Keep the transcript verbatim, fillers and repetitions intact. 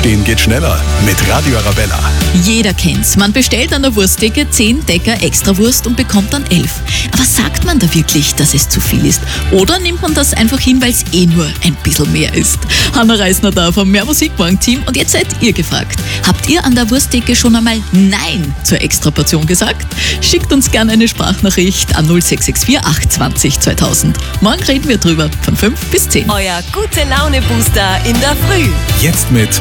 Aufstehen geht schneller mit Radio Arabella. Jeder kennt's. Man bestellt an der Wursttheke zehn Decker Extrawurst und bekommt dann elf. Aber sagt man da wirklich, dass es zu viel ist? Oder nimmt man das einfach hin, weil es eh nur ein bisschen mehr ist? Hanna Reisner da vom Mehr Musikmorgen-Team und jetzt seid ihr gefragt. Habt ihr an der Wursttheke schon einmal Nein zur Extraportion gesagt? Schickt uns gerne eine Sprachnachricht an null sechs sechs vier acht zwanzig zweitausend. Morgen reden wir drüber von fünf bis zehn. Euer Gute-Laune-Booster in der Früh. Jetzt mit